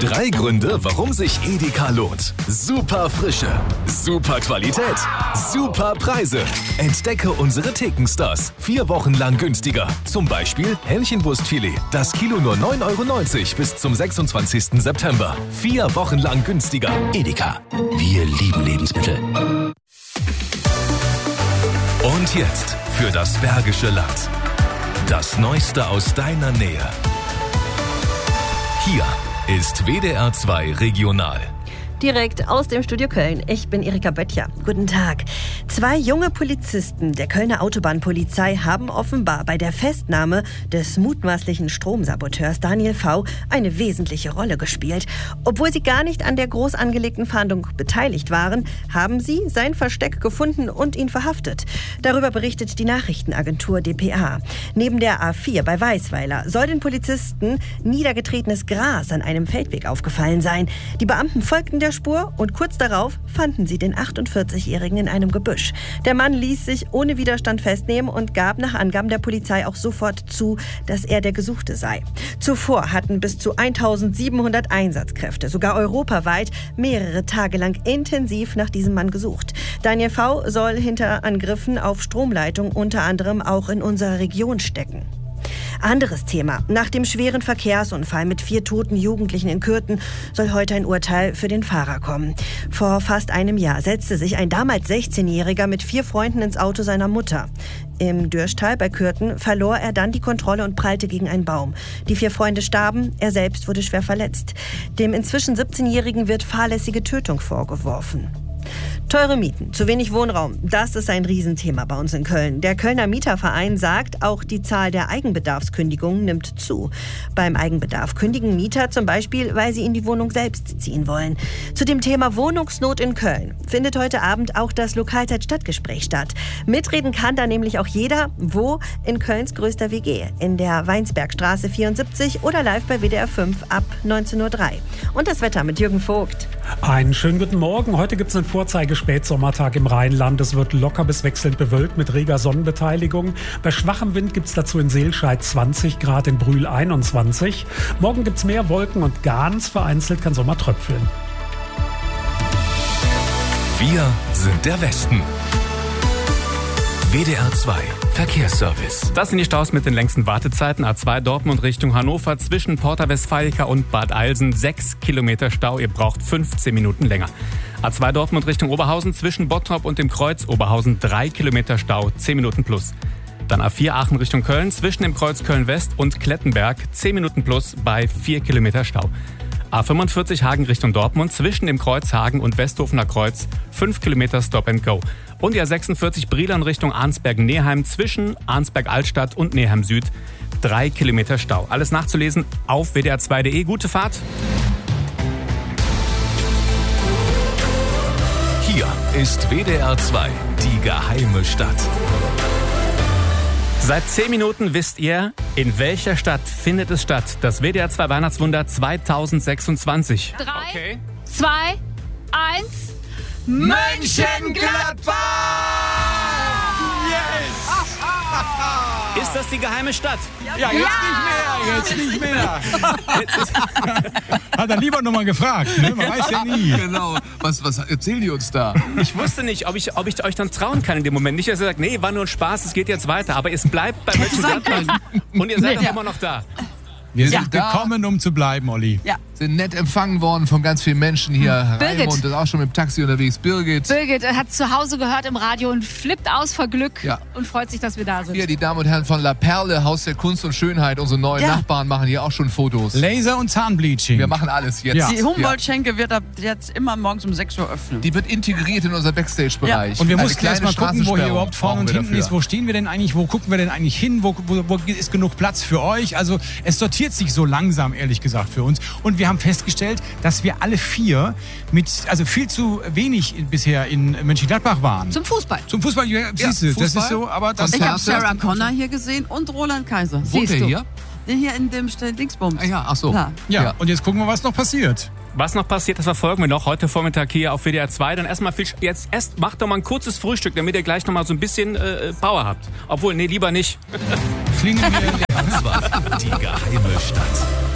3 Gründe, warum sich Edeka lohnt. Super Frische, super Qualität, super Preise. Entdecke unsere Thekenstars. 4 Wochen lang günstiger. Zum Beispiel Hähnchenbrustfilet. Das Kilo nur 9,90 € bis zum 26. September. 4 Wochen lang günstiger. Edeka. Wir lieben Lebensmittel. Und jetzt für das Bergische Land. Das Neueste aus deiner Nähe. Hier ist WDR 2 Regional. Direkt aus dem Studio Köln. Ich bin Erika Böttcher. Guten Tag. 2 junge Polizisten der Kölner Autobahnpolizei haben offenbar bei der Festnahme des mutmaßlichen Stromsaboteurs Daniel V. eine wesentliche Rolle gespielt. Obwohl sie gar nicht an der groß angelegten Fahndung beteiligt waren, haben sie sein Versteck gefunden und ihn verhaftet. Darüber berichtet die Nachrichtenagentur dpa. Neben der A4 bei Weißweiler soll den Polizisten niedergetretenes Gras an einem Feldweg aufgefallen sein. Die Beamten folgten der Spur und kurz darauf fanden sie den 48-Jährigen in einem Gebüsch. Der Mann ließ sich ohne Widerstand festnehmen und gab nach Angaben der Polizei auch sofort zu, dass er der Gesuchte sei. Zuvor hatten bis zu 1700 Einsatzkräfte, sogar europaweit, mehrere Tage lang intensiv nach diesem Mann gesucht. Daniel V. soll hinter Angriffen auf Stromleitungen unter anderem auch in unserer Region stecken. Anderes Thema. Nach dem schweren Verkehrsunfall mit 4 toten Jugendlichen in Kürten soll heute ein Urteil für den Fahrer kommen. Vor fast einem Jahr setzte sich ein damals 16-Jähriger mit 4 Freunden ins Auto seiner Mutter. Im Dürschtal bei Kürten verlor er dann die Kontrolle und prallte gegen einen Baum. Die 4 Freunde starben, er selbst wurde schwer verletzt. Dem inzwischen 17-Jährigen wird fahrlässige Tötung vorgeworfen. Teure Mieten, zu wenig Wohnraum, das ist ein Riesenthema bei uns in Köln. Der Kölner Mieterverein sagt, auch die Zahl der Eigenbedarfskündigungen nimmt zu. Beim Eigenbedarf kündigen Mieter zum Beispiel, weil sie in die Wohnung selbst ziehen wollen. Zu dem Thema Wohnungsnot in Köln findet heute Abend auch das Lokalzeit-Stadtgespräch statt. Mitreden kann da nämlich auch jeder, wo in Kölns größter WG, in der Weinsbergstraße 74 oder live bei WDR 5 ab 19:03 Uhr. Und das Wetter mit Jürgen Vogt. Einen schönen guten Morgen. Heute gibt es einen Vorzeigespätsommertag im Rheinland. Es wird locker bis wechselnd bewölkt mit reger Sonnenbeteiligung. Bei schwachem Wind gibt es dazu in Seelscheid 20 Grad, in Brühl 21. Morgen gibt es mehr Wolken und ganz vereinzelt kann Sommer tröpfeln. Wir sind der Westen. WDR 2 Verkehrsservice. Das sind die Staus mit den längsten Wartezeiten. A2 Dortmund Richtung Hannover zwischen Porta Westfalica und Bad Eilsen. 6 Kilometer Stau, ihr braucht 15 Minuten länger. A2 Dortmund Richtung Oberhausen zwischen Bottrop und dem Kreuz Oberhausen. 3 Kilometer Stau, 10 Minuten plus. Dann A4 Aachen Richtung Köln zwischen dem Kreuz Köln-West und Klettenberg. 10 Minuten plus bei 4 Kilometer Stau. A45 Hagen Richtung Dortmund zwischen dem Kreuz Hagen und Westhofener Kreuz 5 Kilometer Stop and Go. Und die A46 Brilon Richtung Arnsberg-Neheim zwischen Arnsberg-Altstadt und Neheim Süd 3 Kilometer Stau. Alles nachzulesen auf wdr2.de. Gute Fahrt. Hier ist WDR 2, die geheime Stadt. Seit 10 Minuten wisst ihr, in welcher Stadt findet es statt? Das WDR 2 Weihnachtswunder 2026. 3, Okay. 2, 1. Mönchengladbach! Ist das die geheime Stadt? Ja, jetzt nicht mehr. Hat er lieber nochmal gefragt, ne? Man weiß ja nie. Genau. Was erzählen die uns da? Ich wusste nicht, ob ich euch dann trauen kann in dem Moment. Nicht, dass ihr sagt, nee, war nur ein Spaß, es geht jetzt weiter. Aber es bleibt bei Mönchengladbach und ihr seid doch immer noch da. Wir sind gekommen, um zu bleiben, Olli. Ja. Sind nett empfangen worden von ganz vielen Menschen hier. Birgit. Raimund ist auch schon mit dem Taxi unterwegs. Birgit Hat zu Hause gehört im Radio und flippt aus vor Glück Ja. und freut sich, dass wir da sind. Hier die Damen und Herren von La Perle, Haus der Kunst und Schönheit. Unsere neuen Nachbarn machen hier auch schon Fotos. Laser und Zahnbleaching. Wir machen alles jetzt. Ja. Die Humboldt-Schenke wird ab jetzt immer morgens um 6 Uhr öffnen. Die wird integriert in unser Backstage-Bereich. Und wir Eine mussten kleine erst mal gucken, wo hier Straßensperrung überhaupt vorne und brauchen wir hinten dafür. ist. Wo stehen wir denn eigentlich? Wo gucken wir denn eigentlich hin? Wo ist genug Platz für euch? Also es sortiert sich so langsam, ehrlich gesagt, für uns. Und wir haben festgestellt, dass wir alle 4 also viel zu wenig bisher in Mönchengladbach waren. Zum Fußball. Zum Fußball, siehst du, das Fußball. ist so, aber das Ich habe Konzerte. Sarah Connor hier gesehen und Roland Kaiser. Wohnt Siehst der du. hier? Hier in dem Dingsbums. Ah ja, ach so. Ja. Ja, und jetzt gucken wir, was noch passiert. Was noch passiert, das verfolgen wir noch heute Vormittag hier auf WDR 2. Dann erstmal macht doch mal ein kurzes Frühstück, damit ihr gleich noch mal so ein bisschen Power habt. Obwohl, nee, lieber nicht. Klingen wir Die geheime Stadt.